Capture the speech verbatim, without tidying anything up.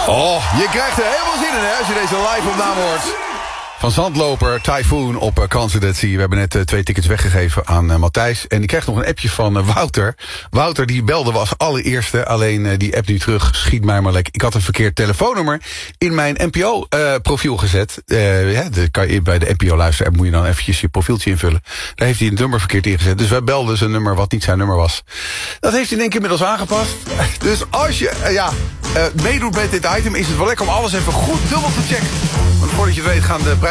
Oh, je krijgt er helemaal zin in, hè, als je deze live opname hoort. Van Zandloper, Typhoon op uh, Concert at Sea. We hebben net uh, twee tickets weggegeven aan uh, Matthijs. En ik kreeg nog een appje van uh, Wouter. Wouter die belde was allereerste. Alleen uh, die app nu terug. Schiet mij maar lekker. Ik had een verkeerd telefoonnummer in mijn N P O-profiel uh, gezet. Uh, ja, de, kan je, bij de N P O-luister-app moet je dan eventjes je profieltje invullen. Daar heeft hij een nummer verkeerd ingezet. Dus wij belden zijn nummer wat niet zijn nummer was. Dat heeft hij in één keer inmiddels aangepast. Dus als je uh, ja, uh, meedoet met dit item, is het wel lekker om alles even goed dubbel te checken. Want voordat je het weet gaan de prijzen